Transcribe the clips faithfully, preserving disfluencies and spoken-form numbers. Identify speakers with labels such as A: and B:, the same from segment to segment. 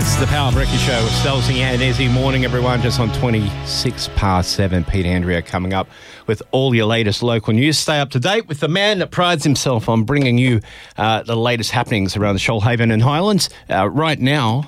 A: It's the Power Breakfast Show with Stelsey and Izzy. Morning, everyone. Just on twenty-six past seven. Pete Andrea coming up with all your latest local news. Stay up to date with the man that prides himself on bringing you uh, the latest happenings around the Shoalhaven and Highlands. Uh, right now...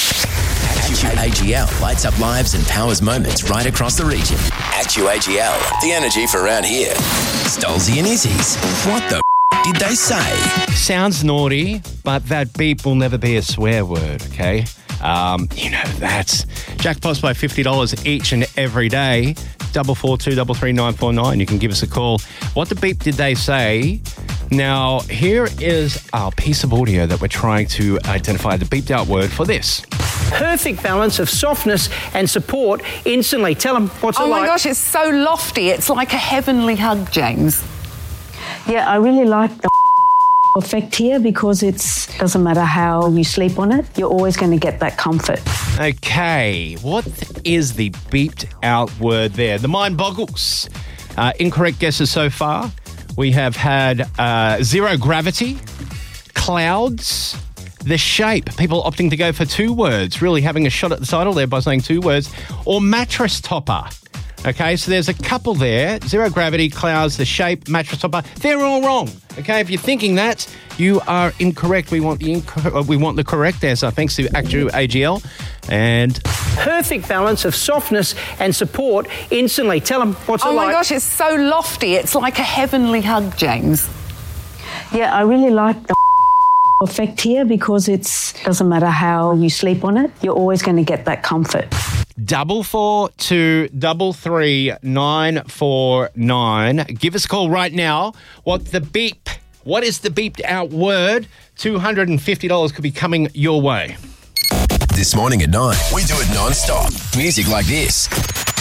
B: A G L lights up lives and powers moments right across the region. Actu A G L, the energy for around here. Stolzy and Izzy's. What the f- did they say?
A: Sounds naughty, but that beep will never be a swear word, okay? Um, you know, that's jackpots by fifty dollars each and every day. Double four two double three nine four nine. You can give us a call. What the beep did they say? Now, here is our piece of audio that we're trying to identify the beeped out word for this.
C: Perfect balance of softness and support instantly. Tell them what's it
D: Oh
C: like.
D: my gosh, it's so lofty. It's like a heavenly hug, James.
E: Yeah, I really like the effect here because it doesn't matter how you sleep on it, you're always going to get that comfort.
A: Okay, what is the beeped out word there? The mind boggles. Uh, incorrect guesses so far. We have had uh, zero gravity, clouds, the shape. People opting to go for two words, really having a shot at the title there by saying two words, or mattress topper. Okay, so there's a couple there. Zero gravity, clouds, the shape, mattress topper. They're all wrong. Okay, if you're thinking that, you are incorrect. We want the inc- we want the correct answer. Thanks to Actu A G L. And
C: Perfect balance of softness and support instantly. Tell them what's
D: Oh
C: it
D: my
C: like.
D: gosh, it's so lofty. It's like a heavenly hug, James.
E: Yeah, I really like the effect here because it doesn't matter how you sleep on it, you're always going to get that comfort.
A: double four two double three nine four nine. Give us a call right now. What the beep? What is the beeped out word? two hundred fifty dollars could be coming your way.
B: This morning at nine, we do it non-stop. Music like this.